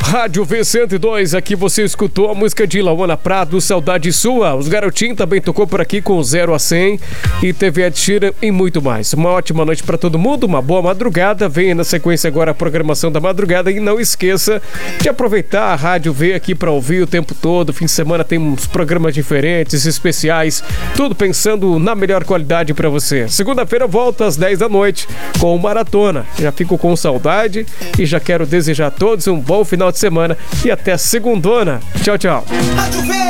Rádio V102, aqui você escutou a música de Lauana Prado, Saudade Sua. Os Garotinhos também tocou por aqui com 0 a 100 e teve Ed Sheeran e muito mais. Uma ótima noite pra todo mundo, uma boa madrugada. Venha na sequência agora a programação da madrugada e não esqueça de aproveitar a Rádio V aqui pra ouvir o tempo todo. Fim de semana tem uns programas diferentes, especiais, tudo pensando na melhor qualidade pra você. Segunda-feira volta às 10 da noite com o Maratona. Já fico com saudade e já quero desejar a todos um bom final de semana e até segundona. Tchau, tchau.